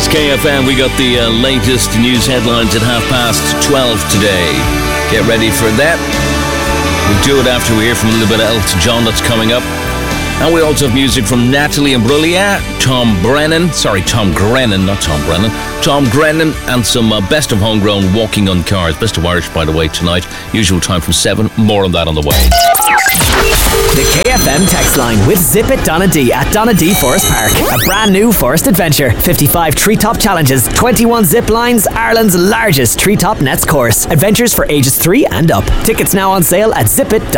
It's KFM. We got the latest news headlines at 12:30 today. Get ready for that. We'll do it after we hear from a little bit of Elton John that's coming up. And we also have music from Natalie Imbruglia, Tom Grennan, and some Best of Homegrown, Walking on Cars. Best of Irish, by the way, tonight. Usual time from 7. More on that on the way. The KFM text line with Zip It Donna D at Donna D Forest Park. A brand new forest adventure. 55 treetop challenges, 21 zip lines, Ireland's largest treetop nets course. Adventures for ages 3 and up. Tickets now on sale at zipit.ie.